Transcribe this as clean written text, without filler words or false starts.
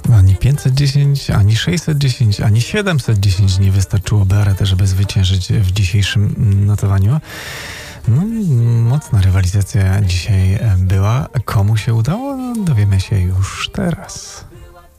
Ani 510, ani 610, ani 710 nie wystarczyło Bearety, żeby zwyciężyć w dzisiejszym notowaniu. No, mocna rywalizacja dzisiaj była. Komu się udało? No, dowiemy się już teraz.